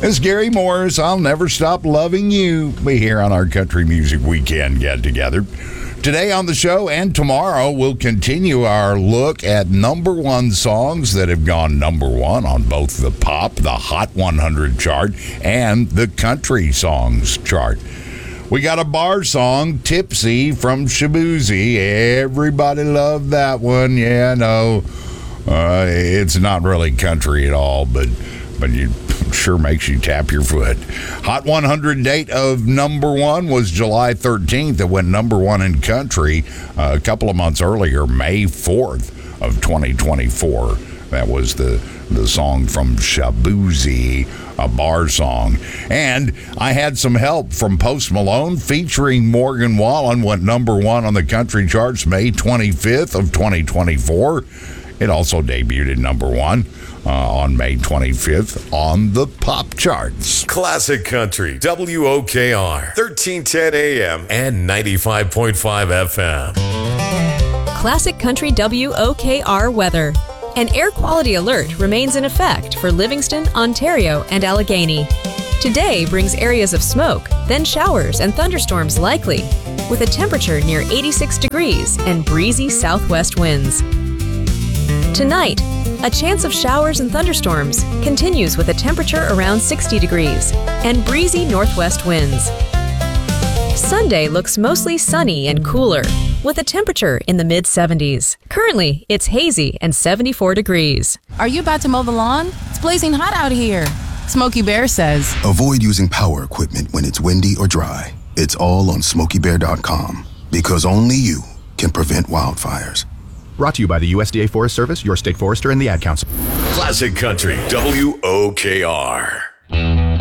It's Gary Morris. I'll never stop loving you. We here on our Country Music Weekend get together. Today on the show and tomorrow, we'll continue our look at number one songs that have gone number one on both the pop, the Hot 100 chart, and the country songs chart. We got a bar song, Tipsy, from Shaboozey. Everybody loved that one. Yeah, no, it's not really country at all, but you sure makes you tap your foot. Hot 100 date of number one was July 13th. It went number one in country a couple of months earlier, May 4th of 2024. That was the song from Shaboozey, a bar song. And I had some help from Post Malone featuring Morgan Wallen, went number one on the country charts May 25th of 2024. It also debuted at number one on May 25th on the pop charts. Classic Country, WOKR, 1310 AM and 95.5 FM. Classic Country WOKR weather. An air quality alert remains in effect for Livingston, Ontario, and Allegheny. Today brings areas of smoke, then showers and thunderstorms likely, with a temperature near 86 degrees and breezy southwest winds. Tonight, a chance of showers and thunderstorms continues with a temperature around 60 degrees and breezy northwest winds. Sunday looks mostly sunny and cooler, with a temperature in the mid-70s. Currently, it's hazy and 74 degrees. Are you about to mow the lawn? It's blazing hot out here. Smokey Bear says, avoid using power equipment when it's windy or dry. It's all on SmokeyBear.com, because only you can prevent wildfires. Brought to you by the USDA Forest Service, your state forester, and the Ad Council. Classic Country, WOKR.